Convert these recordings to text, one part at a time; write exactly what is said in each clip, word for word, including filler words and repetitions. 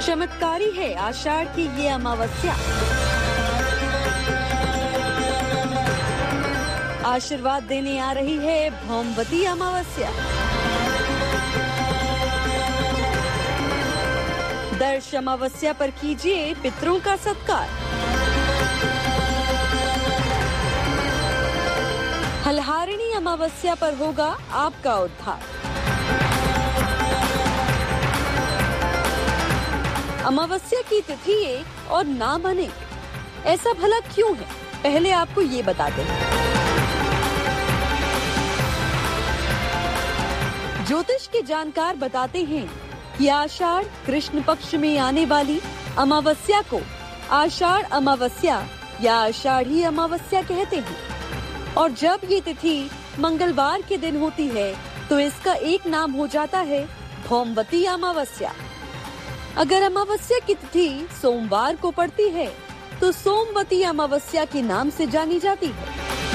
चमत्कारी है आषाढ़ की ये अमावस्या। आशीर्वाद देने आ रही है भौमवती अमावस्या। दर्श अमावस्या पर कीजिए पितरों का सत्कार। हलहारिणी अमावस्या पर होगा आपका उद्धार। अमावस्या की तिथि एक और नाम अनेक, ऐसा भला क्यों है? पहले आपको ये बताते हैं। ज्योतिष के जानकार बताते हैं कि आषाढ़ कृष्ण पक्ष में आने वाली अमावस्या को आषाढ़ अमावस्या या आषाढ़ी अमावस्या कहते हैं, और जब ये तिथि मंगलवार के दिन होती है तो इसका एक नाम हो जाता है भौमवती अमावस्या। अगर अमावस्या की तिथि सोमवार को पड़ती है तो सोमवती अमावस्या के नाम से जानी जाती है।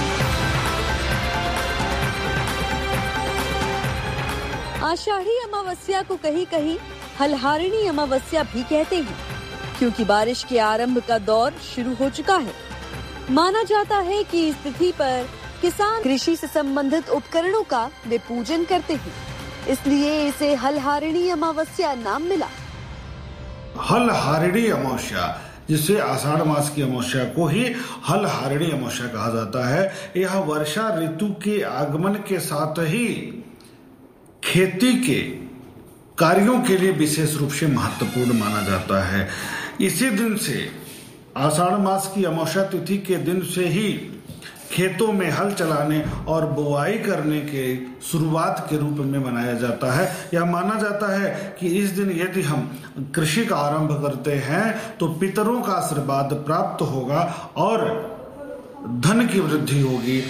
आषाढ़ी अमावस्या को कहीं कहीं हलहारिणी अमावस्या भी कहते हैं, क्योंकि बारिश के आरंभ का दौर शुरू हो चुका है। माना जाता है कि इस तिथि पर किसान कृषि से संबंधित उपकरणों का वे पूजन करते हैं, इसलिए इसे हलहारिणी अमावस्या नाम मिला। हलहारिणी अमावस्या, जिसे आषाढ़ मास की अमावस्या को ही हलहारिणी अमावस्या कहा जाता है, यह वर्षा ऋतु के आगमन के साथ ही खेती के कार्यों के लिए विशेष रूप से महत्वपूर्ण माना जाता है। इसी दिन से, आषाढ़ मास की अमावस्या तिथि के दिन से ही खेतों में हल चलाने और बुआई करने के शुरुआत के रूप में मनाया जाता है। यह माना जाता है कि इस दिन यदि हम कृषि का आरंभ करते हैं तो पितरों का आशीर्वाद प्राप्त होगा और धन की वृद्धि होगी।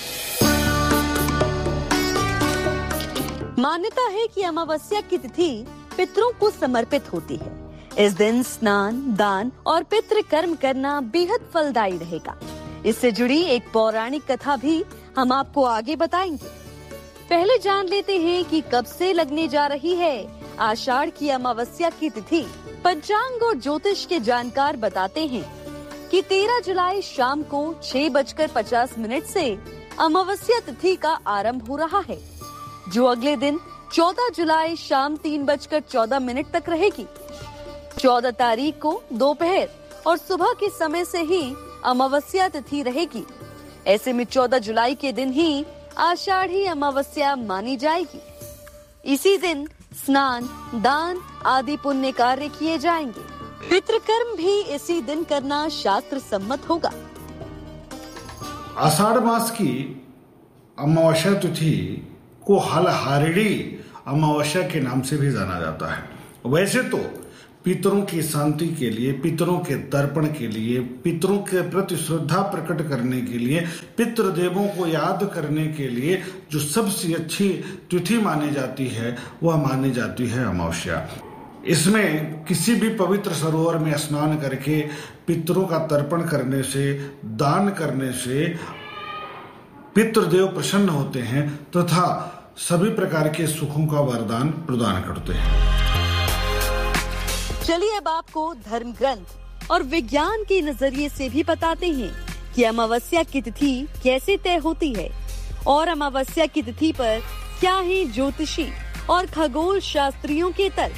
मान्यता है कि अमावस्या की तिथि पितरों को समर्पित होती है। इस दिन स्नान, दान और पितृ कर्म करना बेहद फलदायी रहेगा। इससे जुड़ी एक पौराणिक कथा भी हम आपको आगे बताएंगे। पहले जान लेते हैं कि कब से लगने जा रही है आषाढ़ की अमावस्या की तिथि। पंचांग और ज्योतिष के जानकार बताते हैं कि तेरह जुलाई शाम को छह बजकर पचास मिनट से अमावस्या तिथि का आरंभ हो रहा है, जो अगले दिन चौदह जुलाई शाम तीन बजकर चौदह मिनट तक रहेगी। चौदह तारीख को दोपहर और सुबह के समय से ही अमावस्या तिथि रहेगी। ऐसे में चौदह जुलाई के दिन ही आषाढ़ी अमावस्या मानी जाएगी। इसी दिन स्नान, दान आदि पुण्य कार्य किए जाएंगे। पितृकर्म भी इसी दिन करना शास्त्र सम्मत होगा। आषाढ़ मास की अमावस्या तिथि को हलहारिणी अमावस्या के नाम से भी जाना जाता है। वैसे तो पितरों की शांति के लिए, पितरों के तर्पण के लिए, पितरों के प्रति श्रद्धा प्रकट करने के लिए, पितृदेवों को याद करने के लिए जो सबसे अच्छी तिथि मानी जाती है वह मानी जाती है अमावस्या। इसमें किसी भी पवित्र सरोवर में स्नान करके पितरों का तर्पण करने से, दान करने से पितृदेव प्रसन्न होते हैं तथा सभी प्रकार के सुखों का वरदान प्रदान करते हैं। चलिए अब आपको धर्म ग्रंथ और विज्ञान के नजरिए से भी बताते हैं कि अमावस्या की तिथि कैसे तय होती है और अमावस्या की तिथि पर क्या है ज्योतिषी और खगोल शास्त्रियों के तर्क।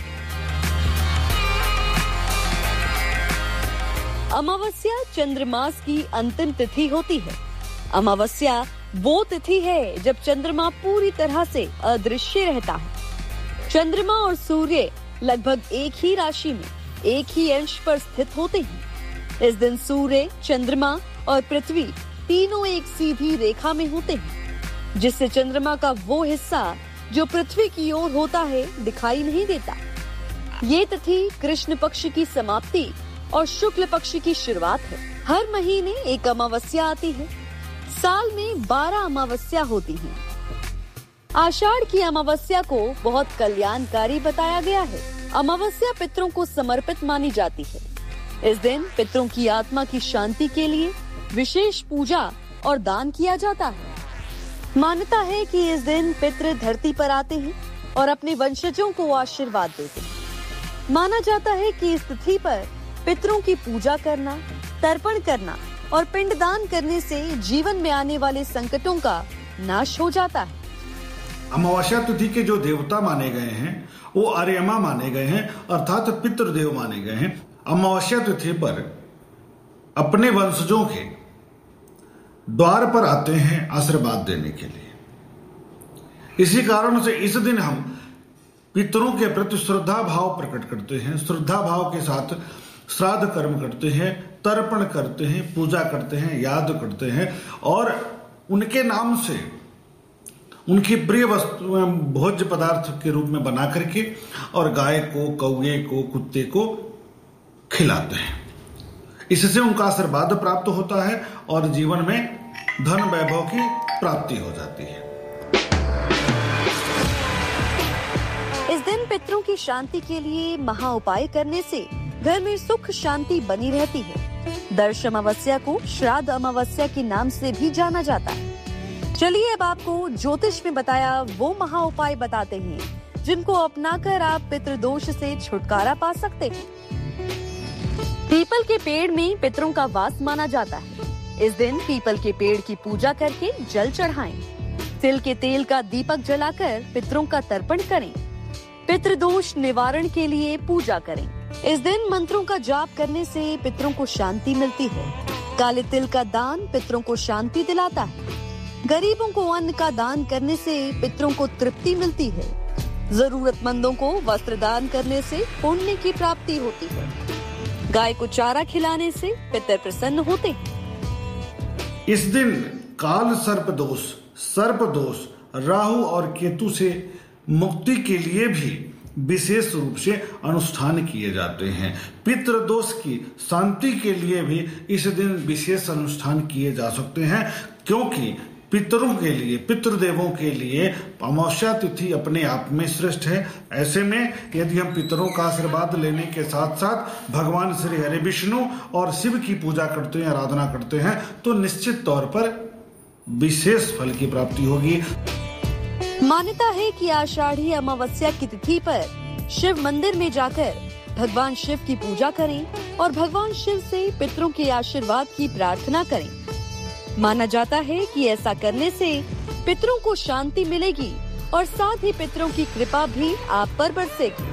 अमावस्या चंद्रमास की अंतिम तिथि होती है। अमावस्या वो तिथि है जब चंद्रमा पूरी तरह से अदृश्य रहता है। चंद्रमा और सूर्य लगभग एक ही राशि में, एक ही अंश पर स्थित होते हैं। इस दिन सूर्य, चंद्रमा और पृथ्वी तीनों एक सीधी रेखा में होते हैं, जिससे चंद्रमा का वो हिस्सा जो पृथ्वी की ओर होता है दिखाई नहीं देता। ये तिथि कृष्ण पक्ष की समाप्ति और शुक्ल पक्ष की शुरुआत है। हर महीने एक अमावस्या आती है। साल में बारह अमावस्या होती हैं। आषाढ़ की अमावस्या को बहुत कल्याणकारी बताया गया है। अमावस्या पितरों को समर्पित मानी जाती है। इस दिन पितरों की आत्मा की शांति के लिए विशेष पूजा और दान किया जाता है। मान्यता है कि इस दिन पितृ धरती पर आते हैं और अपने वंशजों को आशीर्वाद देते हैं। माना जाता है कि इस तिथि पर पितरों की पूजा करना, तर्पण करना और पिंडदान करने से जीवन में आने वाले संकटों का नाश हो जाता है। अमावस्या तिथि के जो देवता माने गए हैं वो आर्यमा माने गए हैं, अर्थात पितृदेव माने गए हैं। अमावस्या तिथि पर अपने वंशजों के द्वार पर आते हैं आशीर्वाद देने के लिए। इसी कारण से इस दिन हम पितरों के प्रति श्रद्धा भाव प्रकट करते हैं, श्रद्धा भाव के साथ श्राद्ध कर्म करते हैं, तर्पण करते हैं, पूजा करते हैं, याद करते हैं और उनके नाम से उनकी प्रिय वस्तु भोज्य पदार्थ के रूप में बना करके और गाय को, कौवे को, कुत्ते को खिलाते हैं। इससे उनका आशीर्वाद प्राप्त होता है और जीवन में धन वैभव की प्राप्ति हो जाती है। इस दिन पितरों की शांति के लिए महा उपाय करने से घर में सुख शांति बनी रहती है। दर्श अमावस्या को श्राद्ध अमावस्या के नाम से भी जाना जाता है। चलिए अब आपको ज्योतिष में बताया वो महा उपाय बताते हैं जिनको अपनाकर आप पितृदोष से छुटकारा पा सकते हैं। पीपल के पेड़ में पितरों का वास माना जाता है। इस दिन पीपल के पेड़ की पूजा करके जल चढ़ाएं। तिल के तेल का दीपक जलाकर पितरों का तर्पण करें। पितृदोष निवारण के लिए पूजा करें। इस दिन मंत्रों का जाप करने से पितरों को शांति मिलती है। काले तिल का दान पितरों को शांति दिलाता है। गरीबों को अन्न का दान करने से पितरों को तृप्ति मिलती है। जरूरतमंदों को वस्त्र दान करने से पुण्य की प्राप्ति होती है। गाय को चारा खिलाने से पितर प्रसन्न होते हैं। इस दिन काल सर्प दोष, सर्प दोष, राहु और केतु से मुक्ति के लिए भी विशेष रूप से अनुष्ठान किए जाते हैं। पितृदोष की शांति के लिए भी इस दिन विशेष अनुष्ठान किए जा सकते हैं, क्योंकि पितरों के लिए, पितृदेवों के लिए अमावस्या तिथि अपने आप में श्रेष्ठ है। ऐसे में यदि हम पितरों का आशीर्वाद लेने के साथ साथ भगवान श्री हरि विष्णु और शिव की पूजा करते हैं, आराधना करते हैं, तो निश्चित तौर पर विशेष फल की प्राप्ति होगी। मान्यता है कि आषाढ़ी अमावस्या की तिथि पर शिव मंदिर में जाकर भगवान शिव की पूजा करें और भगवान शिव से पितरों के आशीर्वाद की प्रार्थना करें। माना जाता है कि ऐसा करने से पितरों को शांति मिलेगी और साथ ही पितरों की कृपा भी आप पर बरसेगी।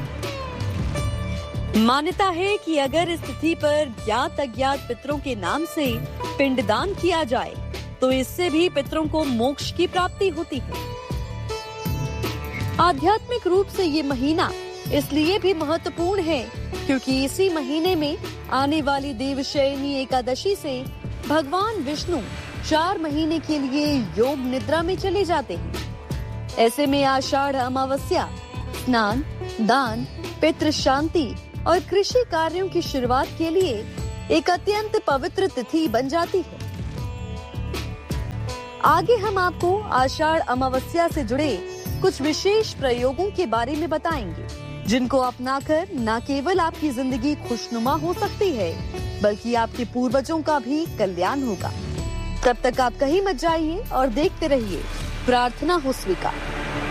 मान्यता है कि अगर इस तिथि पर ज्ञात अज्ञात पितरों के नाम से पिंडदान किया जाए तो इससे भी पितरों को मोक्ष की प्राप्ति होती है। आध्यात्मिक रूप से ये महीना इसलिए भी महत्वपूर्ण है क्योंकि इसी महीने में आने वाली देवशयनी एकादशी से भगवान विष्णु चार महीने के लिए योग निद्रा में चले जाते हैं। ऐसे में आषाढ़ अमावस्या स्नान, दान, पितृ शांति और कृषि कार्यों की शुरुआत के लिए एक अत्यंत पवित्र तिथि बन जाती है। आगे हम आपको आषाढ़ अमावस्या से जुड़े कुछ विशेष प्रयोगों के बारे में बताएंगे, जिनको अपनाकर न केवल आपकी जिंदगी खुशनुमा हो सकती है बल्कि आपके पूर्वजों का भी कल्याण होगा। तब तक आप कहीं मत जाइए और देखते रहिए प्रार्थना हो स्वीकार।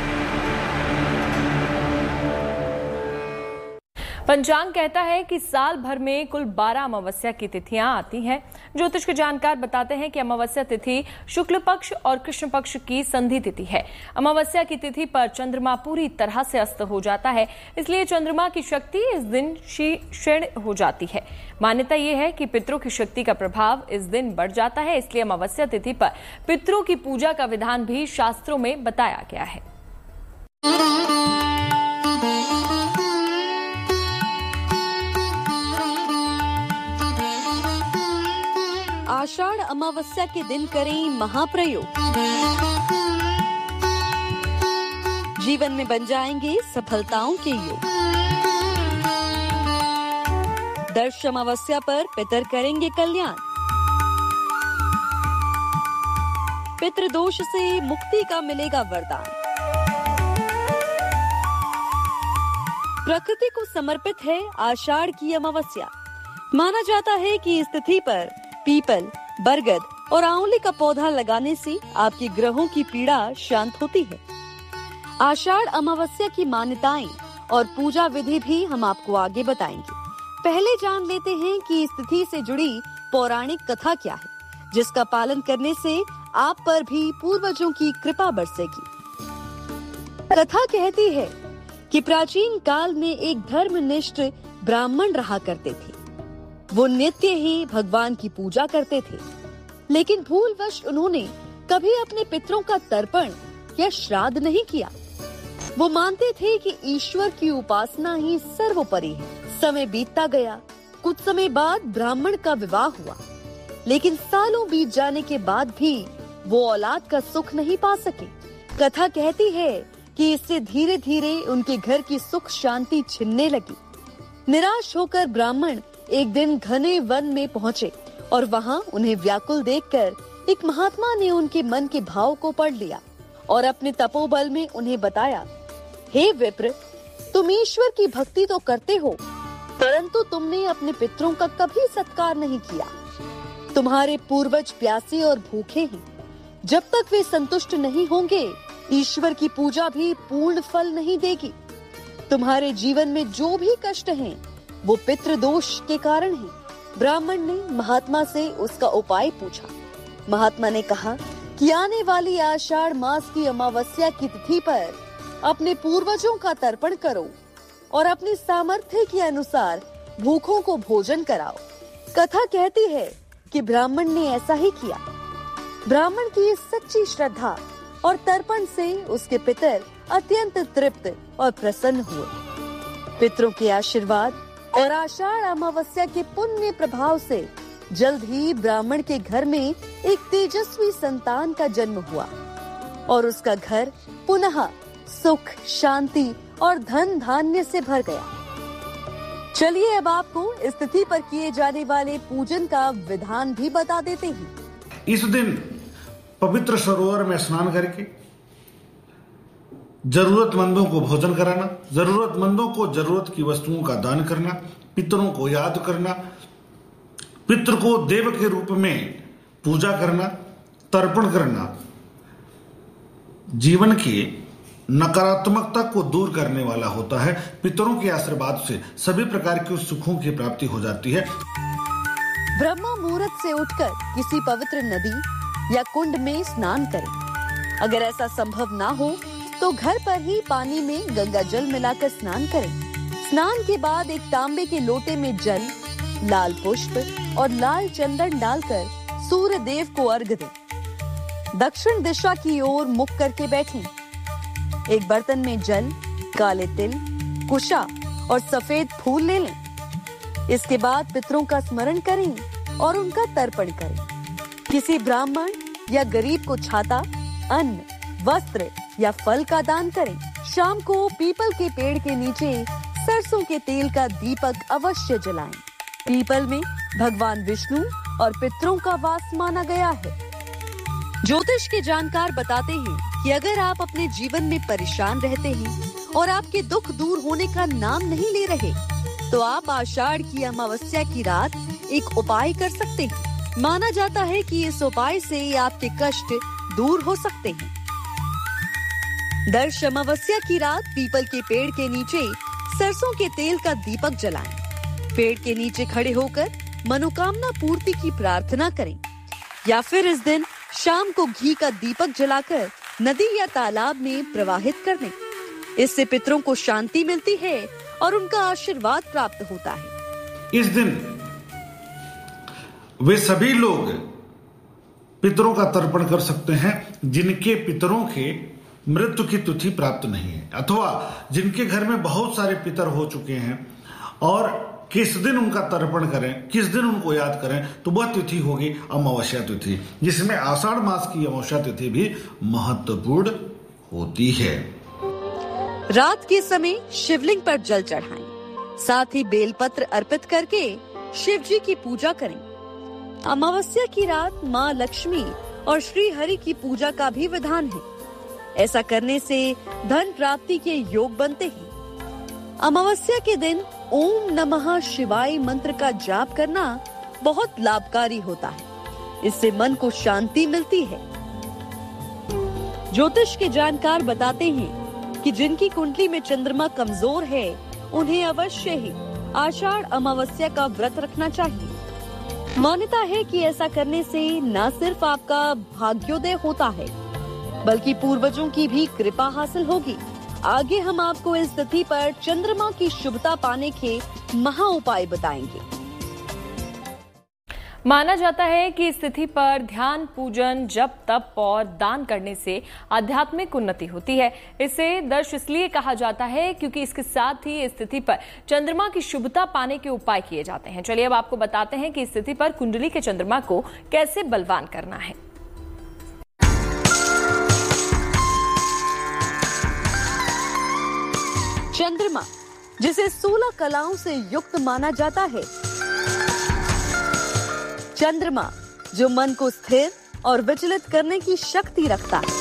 पंचांग कहता है कि साल भर में कुल बारह अमावस्या की तिथियां आती हैं। ज्योतिष के जानकार बताते हैं कि अमावस्या तिथि शुक्ल पक्ष और कृष्ण पक्ष की संधि तिथि है। अमावस्या की तिथि पर चंद्रमा पूरी तरह से अस्त हो जाता है, इसलिए चंद्रमा की शक्ति इस दिन क्षीण हो जाती है। मान्यता यह है कि पितरों की शक्ति का प्रभाव इस दिन बढ़ जाता है, इसलिए अमावस्या तिथि पर पितरों की पूजा का विधान भी शास्त्रों में बताया गया है। आषाढ़ अमावस्या के दिन करें महाप्रयोग। जीवन में बन जाएंगे सफलताओं के योग। दर्श अमावस्या पर पितर करेंगे कल्याण। पितृदोष से मुक्ति का मिलेगा वरदान। प्रकृति को समर्पित है आषाढ़ की अमावस्या। माना जाता है कि इस तिथि पर पीपल, बरगद और आंवले का पौधा लगाने से आपके ग्रहों की पीड़ा शांत होती है। आषाढ़ अमावस्या की मान्यताएं और पूजा विधि भी हम आपको आगे बताएंगे। पहले जान लेते हैं कि इस तिथि से जुड़ी पौराणिक कथा क्या है, जिसका पालन करने से आप पर भी पूर्वजों की कृपा बरसेगी। कथा कहती है कि प्राचीन काल में एक धर्मनिष्ठ ब्राह्मण रहा करते थे। वो नित्य ही भगवान की पूजा करते थे, लेकिन भूलवश उन्होंने कभी अपने पितरों का तर्पण या श्राद्ध नहीं किया। वो मानते थे कि ईश्वर की उपासना ही सर्वोपरि है। समय बीतता गया। कुछ समय बाद ब्राह्मण का विवाह हुआ, लेकिन सालों बीत जाने के बाद भी वो औलाद का सुख नहीं पा सके। कथा कहती है कि इससे धीरे धीरे उनके घर की सुख शांति छिनने लगी। निराश होकर ब्राह्मण एक दिन घने वन में पहुँचे और वहाँ उन्हें व्याकुल देखकर एक महात्मा ने उनके मन के भाव को पढ़ लिया और अपने तपोबल में उन्हें बताया, हे विप्र, तुम ईश्वर की भक्ति तो करते हो, परंतु तुमने अपने पितरों का कभी सत्कार नहीं किया। तुम्हारे पूर्वज प्यासे और भूखे हैं। जब तक वे संतुष्ट नहीं होंगे, ईश्वर की पूजा भी पूर्ण फल नहीं देगी। तुम्हारे जीवन में जो भी कष्ट हैं, वो पितृदोष के कारण हैं। ब्राह्मण ने महात्मा से उसका उपाय पूछा। महात्मा ने कहा कि आने वाली आषाढ़ मास की अमावस्या की तिथि पर अपने पूर्वजों का तर्पण करो और अपनी सामर्थ्य के अनुसार भूखों को भोजन कराओ। कथा कहती है कि ब्राह्मण ने ऐसा ही किया। ब्राह्मण की सच्ची श्रद्धा और तर्पण से उसके पितर अत्यंत तृप्त और प्रसन्न हुए। पितरों के आशीर्वाद और आषाढ़ अमावस्या के पुण्य प्रभाव से जल्द ही ब्राह्मण के घर में एक तेजस्वी संतान का जन्म हुआ और उसका घर पुनः सुख, शांति और धन धान्य से भर गया। चलिए अब आपको इस तिथि पर किए जाने वाले पूजन का विधान भी बता देते हैं। इस दिन पवित्र सरोवर में स्नान करके जरूरतमंदों को भोजन कराना, जरूरतमंदों को जरूरत की वस्तुओं का दान करना, पितरों को याद करना, पितृ को देव के रूप में पूजा करना, तर्पण करना जीवन की नकारात्मकता को दूर करने वाला होता है। पितरों के आशीर्वाद से सभी प्रकार के सुखों की प्राप्ति हो जाती है। ब्रह्म मुहूर्त से उठकर किसी पवित्र नदी या कुंड में स्नान करें। अगर ऐसा संभव ना हो तो घर पर ही पानी में गंगा जल मिलाकर स्नान करें। स्नान के बाद एक तांबे के लोटे में जल, लाल पुष्प और लाल चंदन डालकर सूर्य देव को अर्घ दें। दक्षिण दिशा की ओर मुख करके बैठें। एक बर्तन में जल, काले तिल, कुशा और सफेद फूल ले लें। इसके बाद पितरों का स्मरण करें और उनका तर्पण करें। किसी ब्राह्मण या गरीब को छाता, अन्न, वस्त्र या फल का दान करें। शाम को पीपल के पेड़ के नीचे सरसों के तेल का दीपक अवश्य जलाएं। पीपल में भगवान विष्णु और पितरों का वास माना गया है। ज्योतिष के जानकार बताते हैं कि अगर आप अपने जीवन में परेशान रहते हैं और आपके दुख दूर होने का नाम नहीं ले रहे, तो आप आषाढ़ की अमावस्या की रात एक उपाय कर सकते हैं। माना जाता है कि इस उपाय से आपके कष्ट दूर हो सकते हैं। दर्श अमावस्या की रात पीपल के पेड़ के नीचे सरसों के तेल का दीपक जलाएं। पेड़ के नीचे खड़े होकर मनोकामना पूर्ति की प्रार्थना करें, या फिर इस दिन शाम को घी का दीपक जलाकर नदी या तालाब में प्रवाहित कर दें। इससे पितरों को शांति मिलती है और उनका आशीर्वाद प्राप्त होता है। इस दिन वे सभी लोग पितरों का तर्पण कर सकते हैं जिनके पितरों के मृत्यु की तिथि प्राप्त नहीं है, अथवा जिनके घर में बहुत सारे पितर हो चुके हैं और किस दिन उनका तर्पण करें, किस दिन उनको याद करें, तो वह तिथि होगी अमावस्या तिथि, जिसमें आषाढ़ मास की अमावस्या तिथि भी महत्वपूर्ण होती है। रात के समय शिवलिंग पर जल चढ़ाएं, साथ ही बेलपत्र अर्पित करके शिव जी की पूजा करें। अमावस्या की रात माँ लक्ष्मी और श्री हरि की पूजा का भी विधान है। ऐसा करने से धन प्राप्ति के योग बनते हैं। अमावस्या के दिन ओम नमः शिवाय मंत्र का जाप करना बहुत लाभकारी होता है। इससे मन को शांति मिलती है। ज्योतिष के जानकार बताते हैं कि जिनकी कुंडली में चंद्रमा कमजोर है उन्हें अवश्य ही आषाढ़ अमावस्या का व्रत रखना चाहिए। मान्यता है कि ऐसा करने से न सिर्फ आपका भाग्योदय होता है बल्कि पूर्वजों की भी कृपा हासिल होगी। आगे हम आपको इस तिथि पर चंद्रमा की शुभता पाने के महा उपाय बताएंगे। माना जाता है कि इस तिथि पर ध्यान, पूजन, जप, तप और दान करने से आध्यात्मिक उन्नति होती है। इसे दर्श इसलिए कहा जाता है क्योंकि इसके साथ ही इस तिथि पर चंद्रमा की शुभता पाने के उपाय किए जाते हैं। चलिए अब आपको बताते हैं कि इस तिथि पर कुंडली के चंद्रमा को कैसे बलवान करना है। चंद्रमा, जिसे सोलह कलाओं से युक्त माना जाता है। चंद्रमा जो मन को स्थिर और विचलित करने की शक्ति रखता है।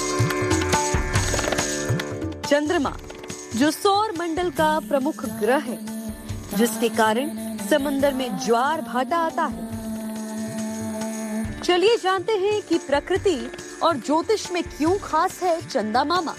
चंद्रमा जो सौर मंडल का प्रमुख ग्रह है, जिसके कारण समंदर में ज्वार भाटा आता है। चलिए जानते हैं कि प्रकृति और ज्योतिष में क्यों खास है चंदा मामा।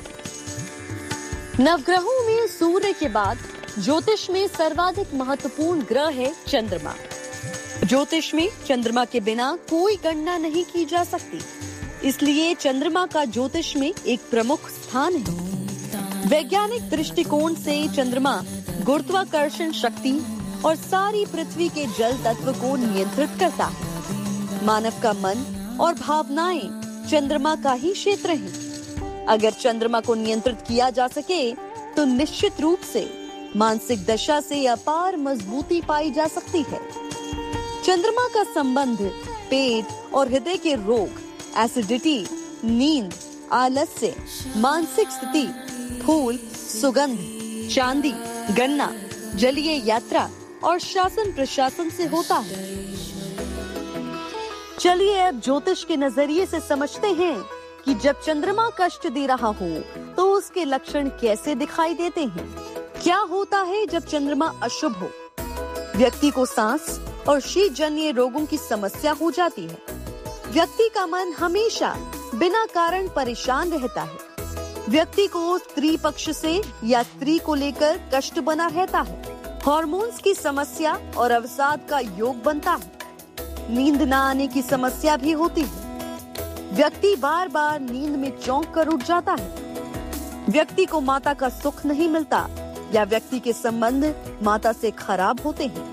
नवग्रहों में सूर्य के बाद ज्योतिष में सर्वाधिक महत्वपूर्ण ग्रह है चंद्रमा। ज्योतिष में चंद्रमा के बिना कोई गणना नहीं की जा सकती, इसलिए चंद्रमा का ज्योतिष में एक प्रमुख स्थान है। वैज्ञानिक दृष्टिकोण से चंद्रमा गुरुत्वाकर्षण शक्ति और सारी पृथ्वी के जल तत्व को नियंत्रित करता है। मानव का मन और भावनाएं चंद्रमा का ही क्षेत्र हैं। अगर चंद्रमा को नियंत्रित किया जा सके तो निश्चित रूप से मानसिक दशा से अपार मजबूती पाई जा सकती है। चंद्रमा का संबंध पेट और हृदय के रोग, एसिडिटी, नींद, आलस्य, मानसिक स्थिति, फूल, सुगंध, चांदी, गन्ना, जलीय यात्रा और शासन प्रशासन से होता है। चलिए अब ज्योतिष के नजरिए से समझते हैं कि जब चंद्रमा कष्ट दे रहा हो तो उसके लक्षण कैसे दिखाई देते हैं। क्या होता है जब चंद्रमा अशुभ हो? व्यक्ति को सांस और शीत जन्य रोगों की समस्या हो जाती है। व्यक्ति का मन हमेशा बिना कारण परेशान रहता है। व्यक्ति को स्त्री पक्ष से या स्त्री को लेकर कष्ट बना रहता है। हार्मोन्स की समस्या और अवसाद का योग बनता है। नींद न आने की समस्या भी होती है। व्यक्ति बार बार नींद में चौंक कर उठ जाता है। व्यक्ति को माता का सुख नहीं मिलता या व्यक्ति के संबंध माता से खराब होते हैं।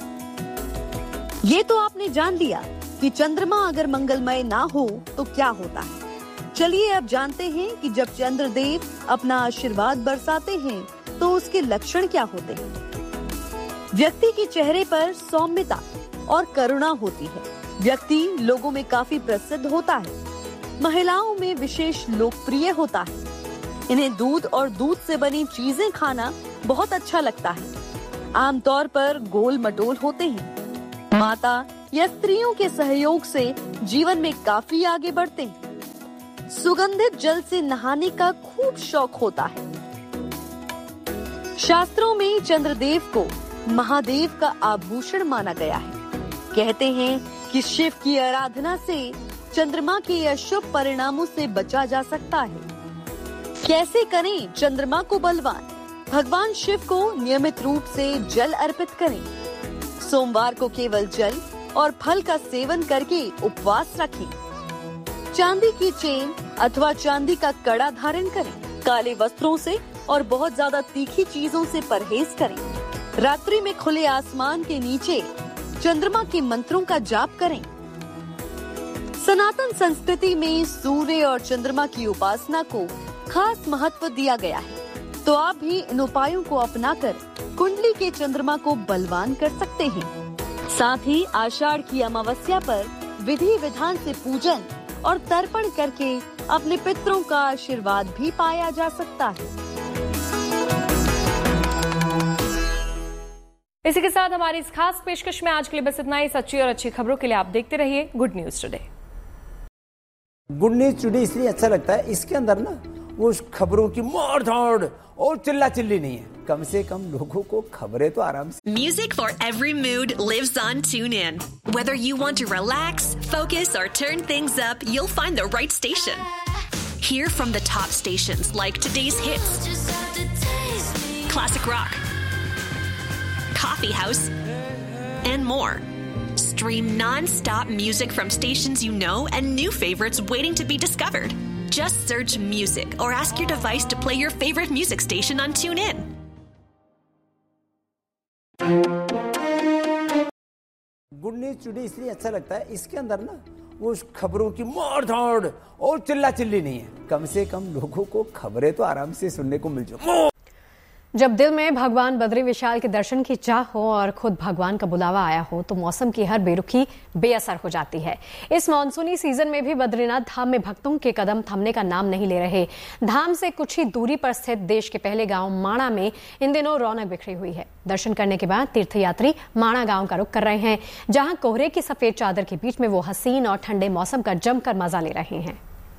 ये तो आपने जान लिया कि चंद्रमा अगर मंगलमय ना हो तो क्या होता है। चलिए अब जानते हैं कि जब चंद्रदेव अपना आशीर्वाद बरसाते हैं तो उसके लक्षण क्या होते हैं। व्यक्ति के चेहरे पर सौम्यता और करुणा होती है। व्यक्ति लोगों में काफी प्रसिद्ध होता है। महिलाओं में विशेष लोकप्रिय होता है। इन्हें दूध और दूध से बनी चीजें खाना बहुत अच्छा लगता है। आमतौर पर गोल मटोल होते हैं। माता या स्त्रियों के सहयोग से जीवन में काफी आगे बढ़ते हैं। सुगंधित जल से नहाने का खूब शौक होता है। शास्त्रों में चंद्रदेव को महादेव का आभूषण माना गया है। कहते हैं कि शिव की आराधना से चंद्रमा के अशुभ परिणामों से बचा जा सकता है। कैसे करें चंद्रमा को बलवान? भगवान शिव को नियमित रूप से जल अर्पित करें। सोमवार को केवल जल और फल का सेवन करके उपवास रखें। चांदी की चेन अथवा चांदी का कड़ा धारण करें। काले वस्त्रों से और बहुत ज्यादा तीखी चीजों से परहेज करें। रात्रि में खुले आसमान के नीचे चंद्रमा के मंत्रों का जाप करें। सनातन संस्कृति में सूर्य और चंद्रमा की उपासना को खास महत्व दिया गया है, तो आप भी इन उपायों को अपनाकर कुंडली के चंद्रमा को बलवान कर सकते हैं। साथ ही आषाढ़ की अमावस्या पर विधि विधान से पूजन और तर्पण करके अपने पितरों का आशीर्वाद भी पाया जा सकता है। इसी के साथ हमारी इस खास पेशकश में आज के लिए बस इतना ही। सच्ची और अच्छी खबरों के लिए आप देखते रहिए good news today. Good news today इसलिए अच्छा लगता है, इसके अंदर ना वो खबरों की मार धाड़ और चिल्ला चिल्ली नहीं है। कम से कम लोगों को खबरें तो आराम से। Music for every mood lives on TuneIn. Whether you want to relax, focus, or turn things up, you'll find the right station. Hear from the top stations like today's hits, classic rock, coffee house, and more. Stream non-stop music from stations you know and new favorites waiting to be discovered. Just search music or ask your device to play your favorite music station on TuneIn. Good news today इसलिए अच्छा लगता है, इसके अंदर ना वो खबरों की मार धाड़ और चिल्ला चिल्ली नहीं है। कम से कम लोगों को खबरें तो आराम से सुनने को मिल जाए। जब दिल में भगवान बद्री विशाल के दर्शन की चाह हो और खुद भगवान का बुलावा आया हो तो मौसम की हर बेरुखी बेअसर हो जाती है। इस मानसूनी सीजन में भी बद्रीनाथ धाम में भक्तों के कदम थमने का नाम नहीं ले रहे। धाम से कुछ ही दूरी पर स्थित देश के पहले गांव माणा में इन दिनों रौनक बिखरी हुई है। दर्शन करने के बाद तीर्थयात्री माणा गांव का रुख कर रहे हैं, जहां कोहरे की सफेद चादर के बीच में वो हसीन और ठंडे मौसम का जमकर मजा ले रहे हैं।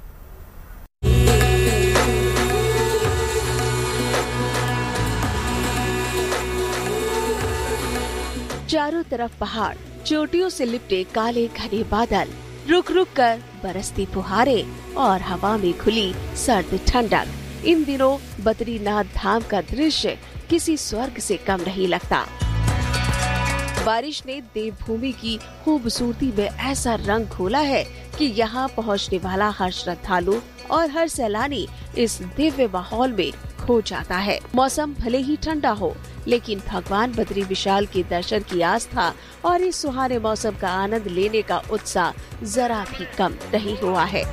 चारों तरफ पहाड़, चोटियों से लिपटे काले घने बादल, रुक रुक कर बरसती फुहारें और हवा में खुली सर्द ठंडक। इन दिनों बद्रीनाथ धाम का दृश्य किसी स्वर्ग से कम नहीं लगता। बारिश ने देवभूमि की खूबसूरती में ऐसा रंग घोला है कि यहाँ पहुँचने वाला हर श्रद्धालु और हर सैलानी इस दिव्य माहौल में खो जाता है। मौसम भले ही ठंडा हो, लेकिन भगवान बद्री विशाल के दर्शन की आस्था और इस सुहाने मौसम का आनंद लेने का उत्साह जरा भी कम नहीं हुआ है।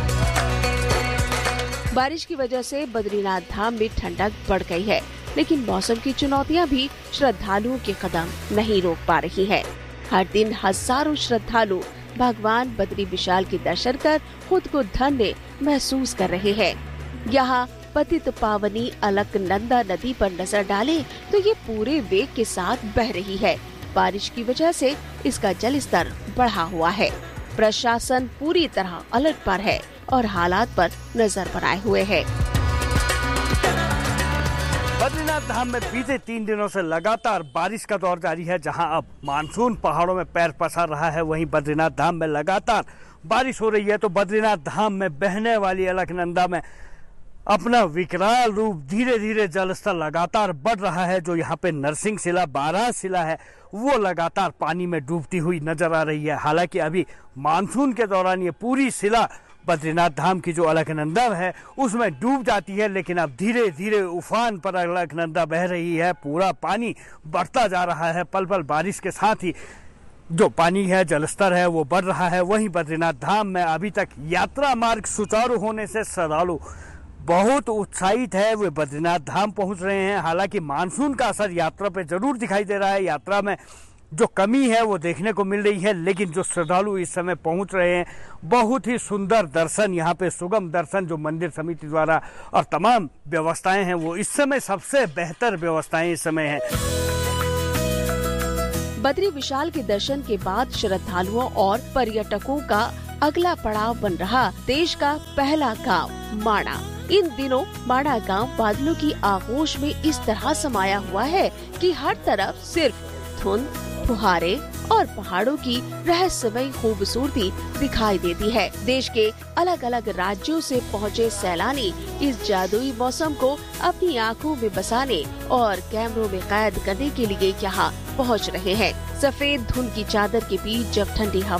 बारिश की वजह से बद्रीनाथ धाम में ठंडक बढ़ गई है, लेकिन मौसम की चुनौतियां भी श्रद्धालुओं के कदम नहीं रोक पा रही है। हर दिन हजारों श्रद्धालु भगवान बद्री विशाल के दर्शन कर खुद को धन्य महसूस कर रहे हैं। यहाँ पतित पावनी अलकनंदा नदी पर नजर डालें तो ये पूरे वेग के साथ बह रही है। बारिश की वजह से इसका जल स्तर बढ़ा हुआ है। प्रशासन पूरी तरह अलर्ट पर है और हालात पर नजर बनाए हुए है। बद्रीनाथ धाम में बीते तीन दिनों से लगातार बारिश का दौर जारी है। जहां अब मानसून पहाड़ों में पैर पसार रहा है, वहीं बद्रीनाथ धाम में लगातार बारिश हो रही है। तो बद्रीनाथ धाम में बहने वाली अलकनंदा में अपना विकराल रूप धीरे धीरे जलस्तर लगातार बढ़ रहा है। जो यहाँ पे नरसिंह शिला, बारह शिला है, वो लगातार पानी में डूबती हुई नजर आ रही है। हालांकि अभी मानसून के दौरान ये पूरी शिला बद्रीनाथ धाम की जो अलकनंदा है उसमें डूब जाती है, लेकिन अब धीरे धीरे उफान पर अलकनंदा बह रही है। पूरा पानी बढ़ता जा रहा है। पल पल बारिश के साथ ही जो पानी है, जलस्तर है, वो बढ़ रहा है। वहीं बद्रीनाथ धाम में अभी तक यात्रा मार्ग सुचारू होने से श्रद्धालु बहुत उत्साहित है, वे बद्रीनाथ धाम पहुंच रहे हैं। हालांकि मानसून का असर यात्रा पे जरूर दिखाई दे रहा है। यात्रा में जो कमी है वो देखने को मिल रही है, लेकिन जो श्रद्धालु इस समय पहुंच रहे हैं, बहुत ही सुंदर दर्शन, यहाँ पे सुगम दर्शन जो मंदिर समिति द्वारा और तमाम व्यवस्थाएं हैं, वो इस समय सबसे बेहतर व्यवस्थाएं इस समय हैं। बद्री विशाल के दर्शन के बाद श्रद्धालुओं और पर्यटकों का अगला पड़ाव बन रहा देश का पहला गांव माणा। इन दिनों माणा गांव बादलों की आगोश में इस तरह समाया हुआ है कि हर तरफ सिर्फ धुंध, फुहारे और पहाड़ों की रहस्यमय खूबसूरती दिखाई देती है। देश के अलग अलग राज्यों से पहुँचे सैलानी इस जादुई मौसम को अपनी आंखों में बसाने और कैमरों में कैद करने के लिए यहाँ पहुँच रहे हैं। सफेद धुंध की चादर के बीच जब ठंडी हवा